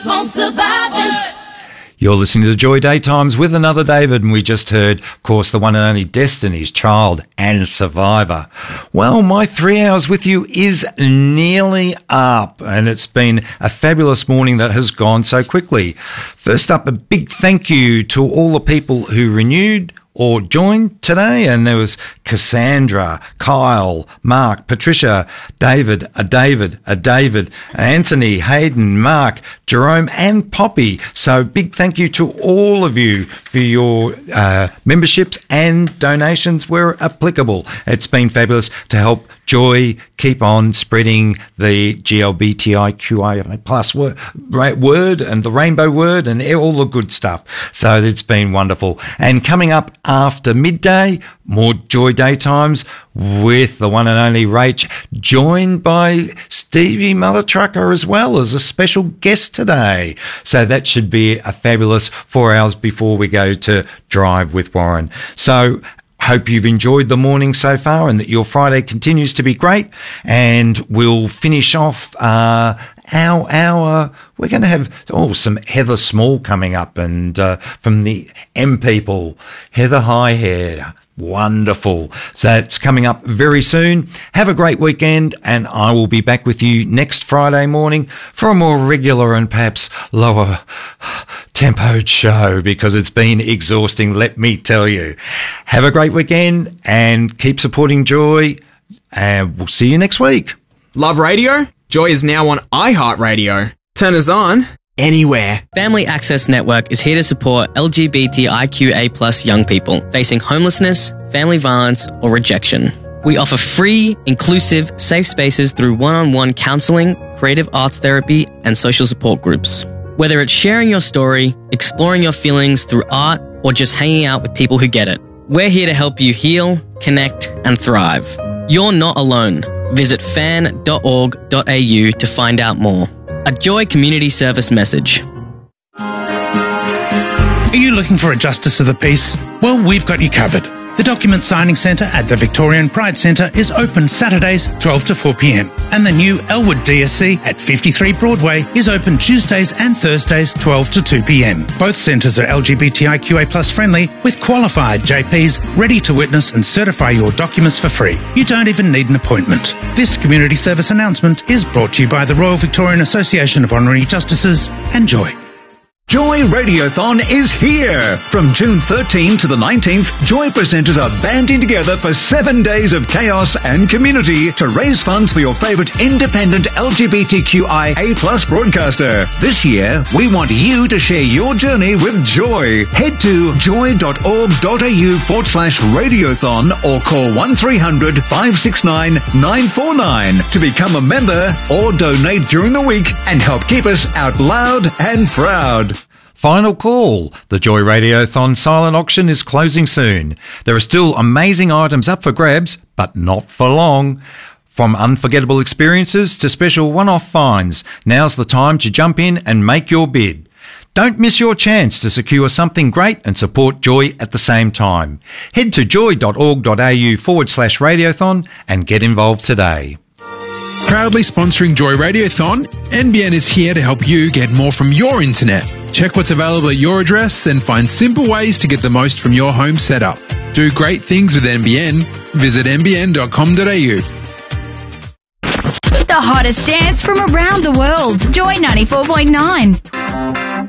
on surviving. You're listening to Joy Daytimes with another David, and we just heard, of course, the one and only Destiny's Child and Survivor. Well, my 3 hours with you is nearly up, and it's been a fabulous morning that has gone so quickly. First up, a big thank you to all the people who renewed or joined today, and there was Cassandra, Kyle, Mark, Patricia, David, Anthony, Hayden, Mark, Jerome and Poppy. So big thank you to all of you for your memberships and donations where applicable. It's been fabulous to help Joy keep on spreading the GLBTIQI plus word and the rainbow word and all the good stuff. So it's been wonderful. And coming up after midday, more Joy Daytimes with the one and only Rach, joined by Stevie Mother Trucker as well as a special guest today. So that should be a fabulous 4 hours before we go to Drive with Warren. So hope you've enjoyed the morning so far and that your Friday continues to be great. And we'll finish off our we're going to have some Heather Small coming up, and from the M People, Heather Highhair. Wonderful. So it's coming up very soon. Have a great weekend, and I will be back with you next Friday morning for a more regular and perhaps lower tempoed show, because it's been exhausting, let me tell you. Have a great weekend and keep supporting Joy, and we'll see you next week. Love radio? Joy is now on iHeartRadio. Turn us on anywhere. Family Access Network is here to support LGBTIQA+ young people facing homelessness, family violence, or rejection. We offer free, inclusive, safe spaces through one-on-one counselling, creative arts therapy, and social support groups. Whether it's sharing your story, exploring your feelings through art, or just hanging out with people who get it, we're here to help you heal, connect, and thrive. You're not alone. Visit fan.org.au to find out more. A Joy Community Service message. Are you looking for a Justice of the Peace? Well, we've got you covered. The Document Signing Centre at the Victorian Pride Centre is open Saturdays 12 to 4 p.m. And the new Elwood DSC at 53 Broadway is open Tuesdays and Thursdays 12 to 2 p.m. Both centres are LGBTIQA+ friendly, with qualified JPs ready to witness and certify your documents for free. You don't even need an appointment. This community service announcement is brought to you by the Royal Victorian Association of Honorary Justices and Joy. Joy Radiothon is here! From June 13 to the 19th, Joy presenters are banding together for 7 days of chaos and community to raise funds for your favourite independent LGBTQIA+ broadcaster. This year, we want you to share your journey with Joy. Head to joy.org.au/radiothon or call 1300 569 949 to become a member or donate during the week and help keep us out loud and proud. Final call. The Joy Radiothon silent auction is closing soon. There are still amazing items up for grabs, but not for long. From unforgettable experiences to special one-off finds, now's the time to jump in and make your bid. Don't miss your chance to secure something great and support Joy at the same time. Head to joy.org.au/radiothon and get involved today. Proudly sponsoring Joy Radiothon, NBN is here to help you get more from your internet. Check what's available at your address and find simple ways to get the most from your home setup. Do great things with NBN. Visit nbn.com.au. The hottest dance from around the world. Joy 94.9.